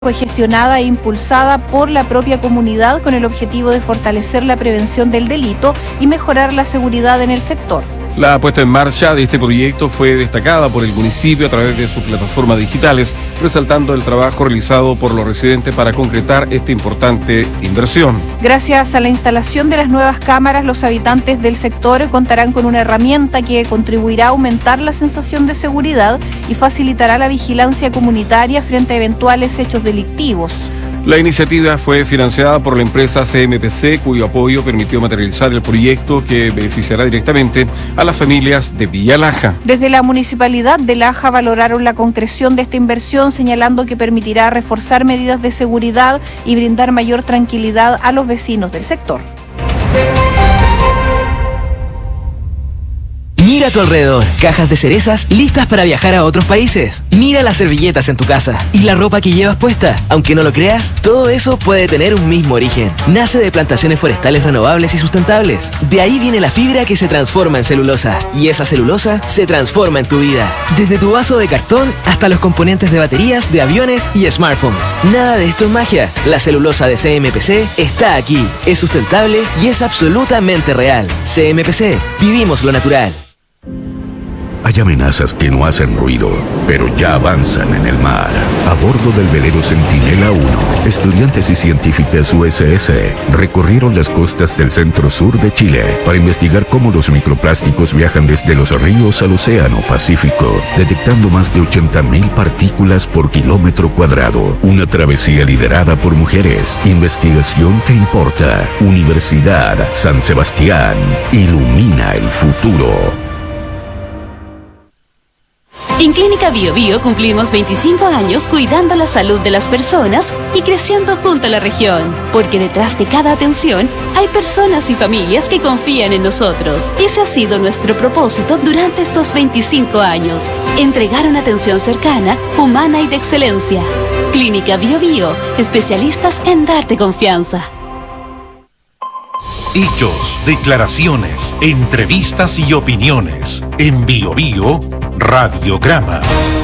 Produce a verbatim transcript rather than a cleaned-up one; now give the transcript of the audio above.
Fue gestionada e impulsada por la propia comunidad con el objetivo de fortalecer la prevención del delito y mejorar la seguridad en el sector. La puesta en marcha de este proyecto fue destacada por el municipio a través de sus plataformas digitales, resaltando el trabajo realizado por los residentes para concretar esta importante inversión. Gracias a la instalación de las nuevas cámaras, los habitantes del sector contarán con una herramienta que contribuirá a aumentar la sensación de seguridad y facilitará la vigilancia comunitaria frente a eventuales hechos delictivos. La iniciativa fue financiada por la empresa C M P C, cuyo apoyo permitió materializar el proyecto que beneficiará directamente a las familias de Villa Laja. Desde la Municipalidad de Laja valoraron la concreción de esta inversión, señalando que permitirá reforzar medidas de seguridad y brindar mayor tranquilidad a los vecinos del sector. Mira a tu alrededor, cajas de cerezas listas para viajar a otros países. Mira las servilletas en tu casa y la ropa que llevas puesta. Aunque no lo creas, todo eso puede tener un mismo origen. Nace de plantaciones forestales renovables y sustentables. De ahí viene la fibra que se transforma en celulosa. Y esa celulosa se transforma en tu vida. Desde tu vaso de cartón hasta los componentes de baterías, de aviones y smartphones. Nada de esto es magia. La celulosa de C M P C está aquí. Es sustentable y es absolutamente real. C M P C, vivimos lo natural. Hay amenazas que no hacen ruido, pero ya avanzan en el mar. A bordo del velero Centinela uno, estudiantes y científicas U S S recorrieron las costas del centro-sur de Chile para investigar cómo los microplásticos viajan desde los ríos al océano Pacífico, detectando más de ochenta mil partículas por kilómetro cuadrado. Una travesía liderada por mujeres. Investigación que importa. Universidad San Sebastián. Ilumina el futuro. En Clínica Bio Bio cumplimos veinticinco años cuidando la salud de las personas y creciendo junto a la región, porque detrás de cada atención hay personas y familias que confían en nosotros. Ese ha sido nuestro propósito durante estos veinticinco años, entregar una atención cercana, humana y de excelencia. Clínica Bio Bio, especialistas en darte confianza. Hechos, declaraciones, entrevistas y opiniones. En Bio Bio, Radiograma.